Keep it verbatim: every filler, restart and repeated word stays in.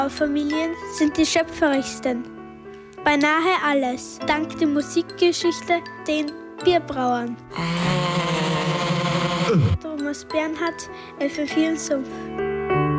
Familien sind die schöpferischsten. Beinahe alles, dank der Musikgeschichte den Bierbrauern. Thomas Bernhard, F M vier Sumpf.